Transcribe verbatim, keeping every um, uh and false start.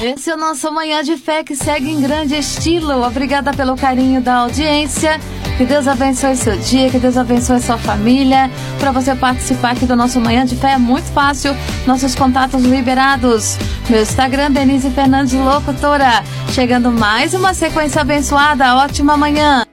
Esse é o nosso Manhã de Fé, que segue em grande estilo. Obrigada pelo carinho da audiência. Que Deus abençoe seu dia, que Deus abençoe sua família. Para você participar aqui do nosso Manhã de Fé é muito fácil. Nossos contatos liberados. Meu Instagram, Denise Fernandes Locutora. Chegando mais uma sequência abençoada. Ótima manhã.